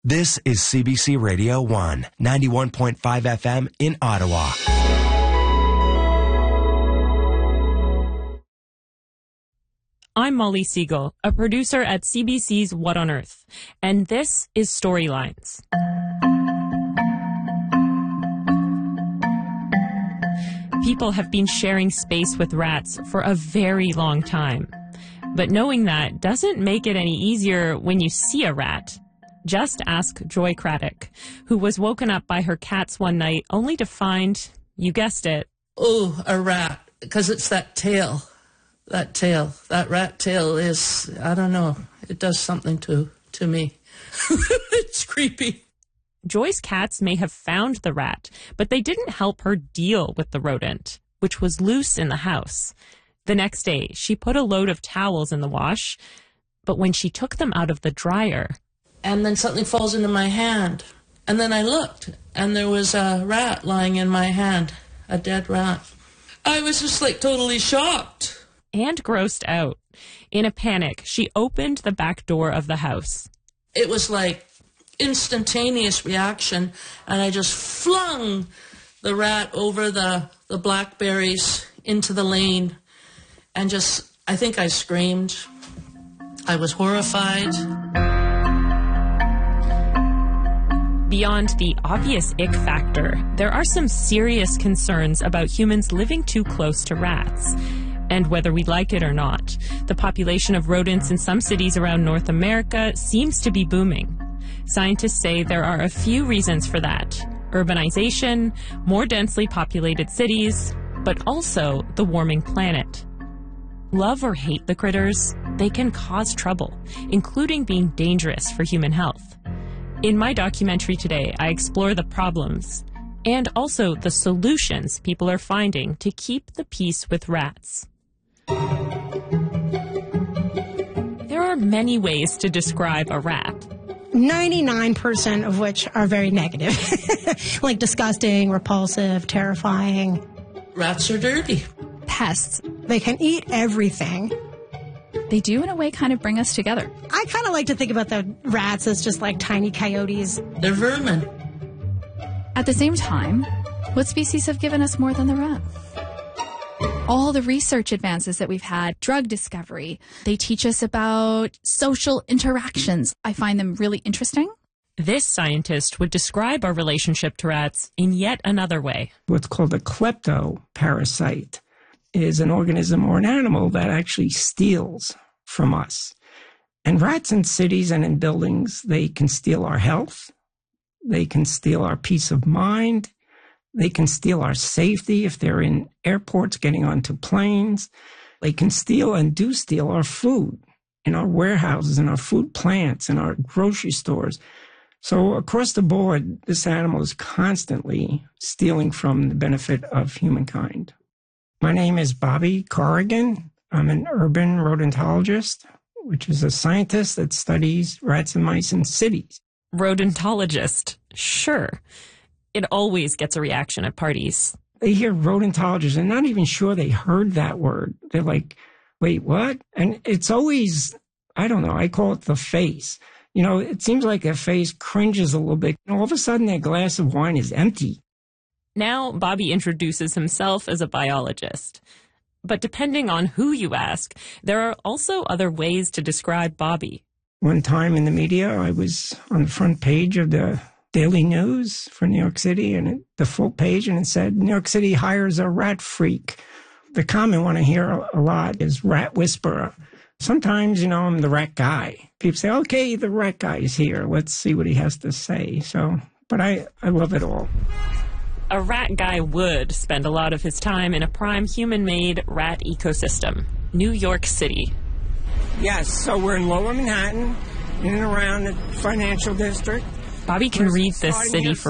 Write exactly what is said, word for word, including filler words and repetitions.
This is C B C Radio one, ninety-one point five F M in Ottawa. I'm Molly Siegel, a producer at C B C's What on Earth, and this is Storylines. People have been sharing space with rats for a very long time. But knowing that doesn't make it any easier when you see a rat. Just ask Joy Craddock, who was woken up by her cats one night only to find, you guessed it, oh, a rat, because it's that tail. That tail, that rat tail is, I don't know, it does something to, to me. It's creepy. Joy's cats may have found the rat, but they didn't help her deal with the rodent, which was loose in the house. The next day, she put a load of towels in the wash, but when she took them out of the dryer... And then something falls into my hand. And then I looked, and there was a rat lying in my hand, a dead rat. I was just like totally shocked. And grossed out. In a panic, she opened the back door of the house. It was like instantaneous reaction, and I just flung the rat over the, the blackberries into the lane, and just, I think I screamed. I was horrified. Beyond the obvious ick factor, there are some serious concerns about humans living too close to rats. And whether we like it or not, the population of rodents in some cities around North America seems to be booming. Scientists say there are a few reasons for that. Urbanization, more densely populated cities, but also the warming planet. Love or hate the critters, they can cause trouble, including being dangerous for human health. In my documentary today, I explore the problems and also the solutions people are finding to keep the peace with rats. There are many ways to describe a rat. ninety-nine percent of which are very negative, like disgusting, repulsive, terrifying. Rats are dirty. Pests. They can eat everything. They do, in a way, kind of bring us together. I kind of like to think about the rats as just like tiny coyotes. They're vermin. At the same time, what species have given us more than the rat? All the research advances that we've had, drug discovery, they teach us about social interactions. I find them really interesting. This scientist would describe our relationship to rats in yet another way. What's called a kleptoparasite is an organism or an animal that actually steals from us. And rats in cities and in buildings, they can steal our health. They can steal our peace of mind. They can steal our safety if they're in airports getting onto planes. They can steal and do steal our food in our warehouses, in our food plants, in our grocery stores. So across the board, this animal is constantly stealing from the benefit of humankind. My name is Bobby Corrigan. I'm an urban rodentologist, which is a scientist that studies rats and mice in cities. Rodentologist, sure. It always gets a reaction at parties. They hear rodentologist and not even sure they heard that word. They're like, wait, what? And it's always, I don't know, I call it the face. You know, it seems like their face cringes a little bit. And all of a sudden, their glass of wine is empty. Now, Bobby introduces himself as a biologist. But depending on who you ask, there are also other ways to describe Bobby. One time in the media, I was on the front page of the Daily News for New York City, and it, the full page, and it said, New York City hires a rat freak. The common one I hear a lot is rat whisperer. Sometimes, you know, I'm the rat guy. People say, okay, the rat guy is here. Let's see what he has to say. So, but I, I love it all. A rat guy would spend a lot of his time in a prime human-made rat ecosystem, New York City. Yes, so we're in Lower Manhattan, in and around the financial district. Bobby can read this city for